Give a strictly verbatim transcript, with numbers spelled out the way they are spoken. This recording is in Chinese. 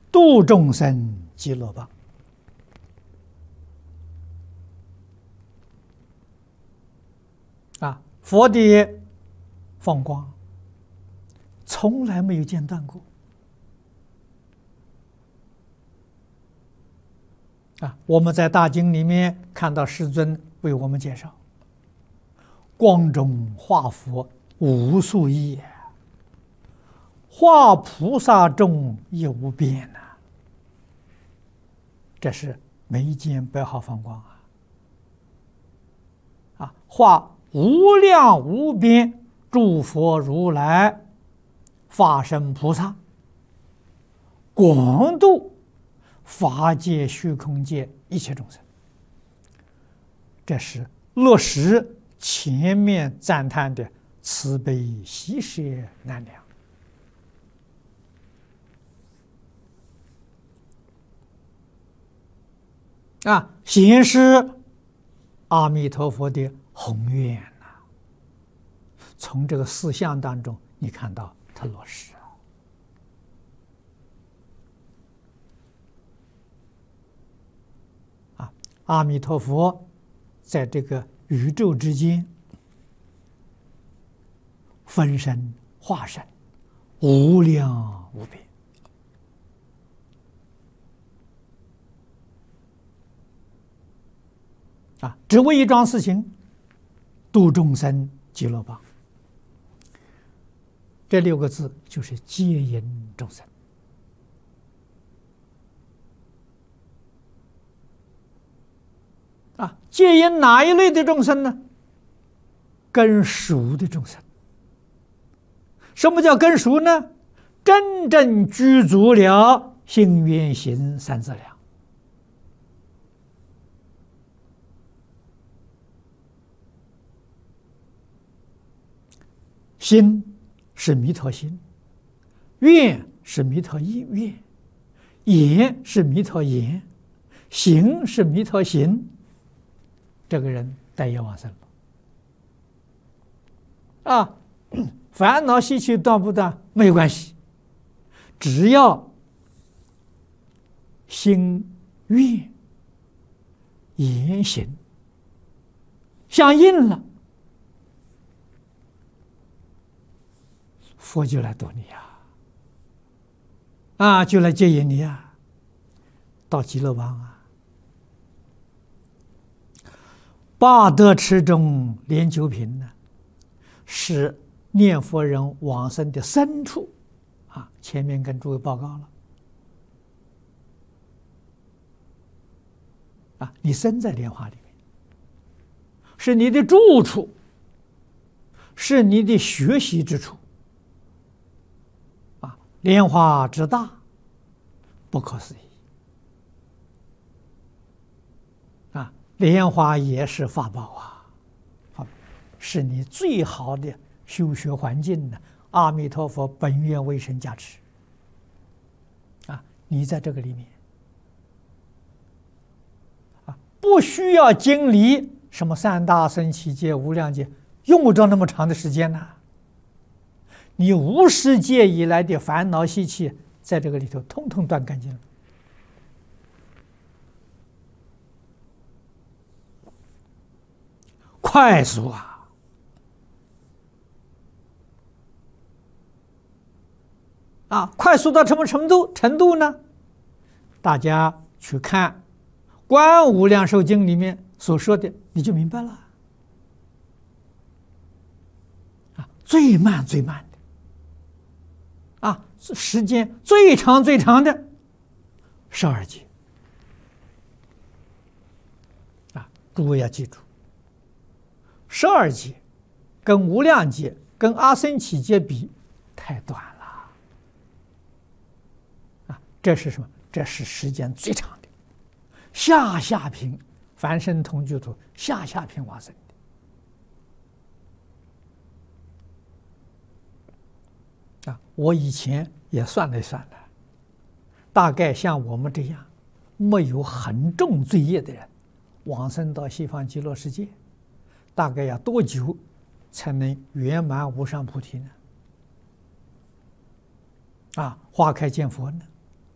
度众生极乐邦。啊，佛的放光从来没有间断过。啊，我们在大经里面看到世尊为我们介绍：光中化佛无数亿，化菩萨众亦无边呐。这是眉间百毫放光啊！啊，化无量无边诸佛如来、法身菩萨，广度法界虚空界一切众生。这是落实前面赞叹的慈悲喜舍难量。啊，显示阿弥陀佛的宏愿呐、啊。从这个四相当中，你看到它落实啊。啊，阿弥陀佛在这个宇宙之间分身化身，无量无边。啊，只为一桩事情，度众生极乐邦。这六个字就是接引众生。啊，接引哪一类的众生呢？根熟的众生。什么叫根熟呢？真正具足了心愿行三资粮。心是弥陀心，愿是弥陀愿，言是弥陀言，行是弥陀行。这个人待业往生了。啊，烦恼习气断不断没有关系，只要心愿言行相应了，佛就来度你呀，啊，就来接引你呀，到极乐邦啊。八德池中莲九品呢，是念佛人往生的深处啊。前面跟诸位报告了啊，你身在莲花里面，是你的住处，是你的学习之处。莲花之大，不可思议啊！莲花也是法宝啊，法宝是你最好的修学环境呢。阿弥陀佛本愿威神加持啊！你在这个里面啊，不需要经历什么三大僧祇劫、无量劫，用不着那么长的时间呢、啊。你无始劫以来的烦恼习气，在这个里头通通断干净了。快速啊！啊，快速到什么程度程度呢？大家去看《观无量寿经》里面所说的，你就明白了。啊，最慢最慢。啊，时间最长最长的十二劫啊！诸位要记住，十二劫跟无量劫、跟阿僧祇劫比，太短了啊！这是什么？这是时间最长的下下品凡圣同居土下下品往生。啊，我以前也算了算了，大概像我们这样没有很重罪业的人，往生到西方极乐世界，大概要多久才能圆满无上菩提呢？啊，花开见佛呢？